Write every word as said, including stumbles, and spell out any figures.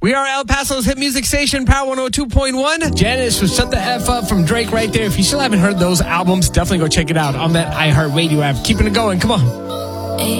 We are El Paso's hit music station, Power one oh two point one. Janice was Shut the F Up from Drake right there. If you still haven't heard those albums, definitely go check it out on that iHeartRadio app. Keeping it going. Come on.